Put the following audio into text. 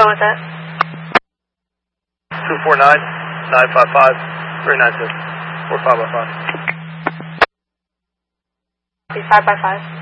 with that? 249-955-396. 4 5 by 5. Be 5 by 5.